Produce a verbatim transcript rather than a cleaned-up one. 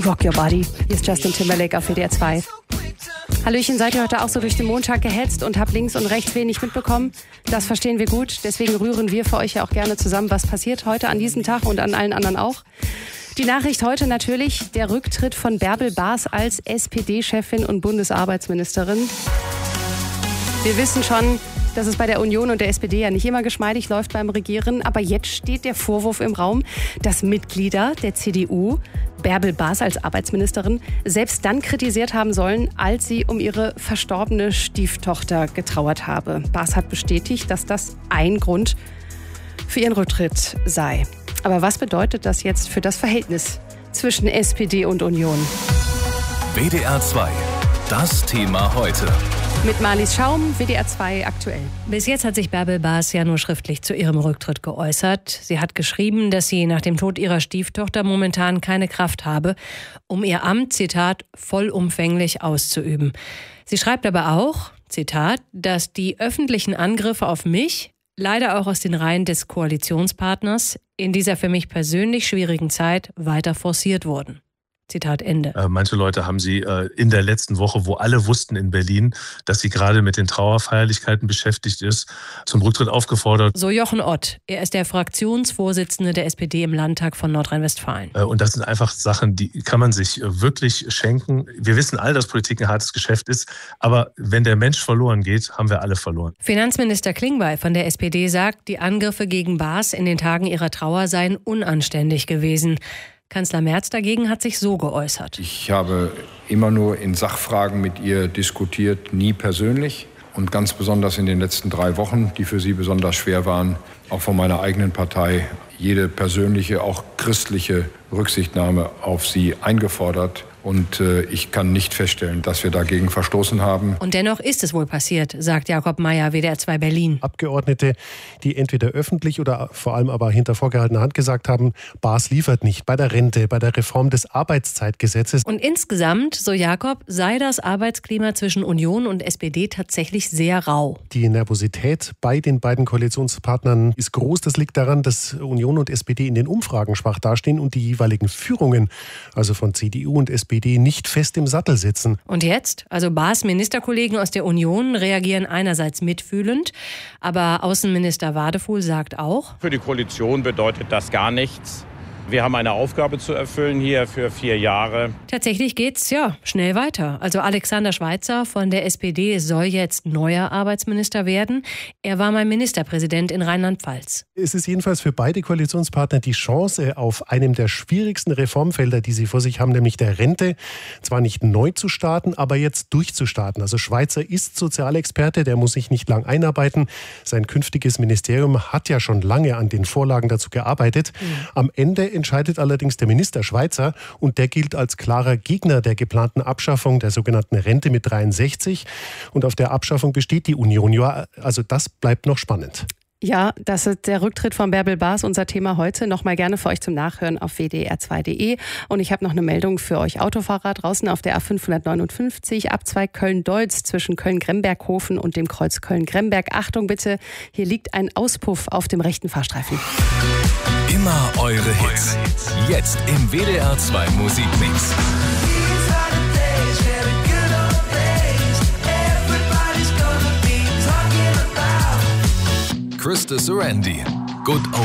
Rock Your Body. Hier ist Justin Timberlake auf W D R zwei. Hallöchen, seid ihr heute auch so durch den Montag gehetzt und habt links und rechts wenig mitbekommen? Das verstehen wir gut, deswegen rühren wir für euch ja auch gerne zusammen, was passiert heute an diesem Tag und an allen anderen auch. Die Nachricht heute natürlich, der Rücktritt von Bärbel Baas als S P D-Chefin und Bundesarbeitsministerin. Wir wissen schon, dass es bei der Union und der S P D ja nicht immer geschmeidig läuft beim Regieren. Aber jetzt steht der Vorwurf im Raum, dass Mitglieder der C D U Bärbel Baas als Arbeitsministerin selbst dann kritisiert haben sollen, als sie um ihre verstorbene Stieftochter getrauert habe. Baas hat bestätigt, dass das ein Grund für ihren Rücktritt sei. Aber was bedeutet das jetzt für das Verhältnis zwischen S P D und Union? W D R zwei, das Thema heute. Mit Marlies Schaum, W D R zwei aktuell. Bis jetzt hat sich Bärbel Baas ja nur schriftlich zu ihrem Rücktritt geäußert. Sie hat geschrieben, dass sie nach dem Tod ihrer Stieftochter momentan keine Kraft habe, um ihr Amt, Zitat, vollumfänglich auszuüben. Sie schreibt aber auch, Zitat, dass die öffentlichen Angriffe auf mich, leider auch aus den Reihen des Koalitionspartners, in dieser für mich persönlich schwierigen Zeit weiter forciert wurden. Zitat Ende. Äh, manche Leute haben sie äh, in der letzten Woche, wo alle wussten in Berlin, dass sie gerade mit den Trauerfeierlichkeiten beschäftigt ist, zum Rücktritt aufgefordert. So Jochen Ott. Er ist der Fraktionsvorsitzende der S P D im Landtag von Nordrhein-Westfalen. Äh, und das sind einfach Sachen, die kann man sich äh, wirklich schenken. Wir wissen alle, dass Politik ein hartes Geschäft ist. Aber wenn der Mensch verloren geht, haben wir alle verloren. Finanzminister Klingbeil von der S P D sagt, die Angriffe gegen Baas in den Tagen ihrer Trauer seien unanständig gewesen. Kanzler Merz dagegen hat sich so geäußert. Ich habe immer nur in Sachfragen mit ihr diskutiert, nie persönlich. Und ganz besonders in den letzten drei Wochen, die für sie besonders schwer waren, auch von meiner eigenen Partei, jede persönliche, auch christliche Rücksichtnahme auf sie eingefordert. Und äh, ich kann nicht feststellen, dass wir dagegen verstoßen haben. Und dennoch ist es wohl passiert, sagt Jakob Mayer, W D R zwei Berlin. Abgeordnete, die entweder öffentlich oder vor allem aber hinter vorgehaltener Hand gesagt haben, Baas liefert nicht bei der Rente, bei der Reform des Arbeitszeitgesetzes. Und insgesamt, so Jakob, sei das Arbeitsklima zwischen Union und S P D tatsächlich sehr rau. Die Nervosität bei den beiden Koalitionspartnern ist groß. Das liegt daran, dass Union und S P D in den Umfragen schwach dastehen und die jeweiligen Führungen, also von C D U und S P D, nicht fest im Sattel sitzen. Und jetzt? Also Baas Ministerkollegen aus der Union reagieren einerseits mitfühlend, aber Außenminister Wadefuhl sagt auch: Für die Koalition bedeutet das gar nichts. Wir haben eine Aufgabe zu erfüllen hier für vier Jahre. Tatsächlich geht's ja schnell weiter. Also Alexander Schweitzer von der S P D soll jetzt neuer Arbeitsminister werden. Er war mal Ministerpräsident in Rheinland-Pfalz. Es ist jedenfalls für beide Koalitionspartner die Chance, auf einem der schwierigsten Reformfelder, die sie vor sich haben, nämlich der Rente, zwar nicht neu zu starten, aber jetzt durchzustarten. Also Schweitzer ist Sozialexperte, der muss sich nicht lang einarbeiten. Sein künftiges Ministerium hat ja schon lange an den Vorlagen dazu gearbeitet. Mhm. Am Ende entscheidet allerdings der Minister Schweitzer und der gilt als klarer Gegner der geplanten Abschaffung der sogenannten Rente mit dreiundsechzig. Und auf der Abschaffung besteht die Union. Ja, also das bleibt noch spannend. Ja, das ist der Rücktritt von Bärbel Baas, unser Thema heute. Nochmal gerne für euch zum Nachhören auf w d r zwei punkt d e. Und ich habe noch eine Meldung für euch Autofahrer draußen auf der A fünfhundertneunundfünfzig, Abzweig Köln-Deutz zwischen Köln-Gremberghofen und dem Kreuz Köln-Gremberg. Achtung bitte, hier liegt ein Auspuff auf dem rechten Fahrstreifen. Immer eure Hits. Jetzt im W D R zwei Musikmix. Krista Sorandi. Good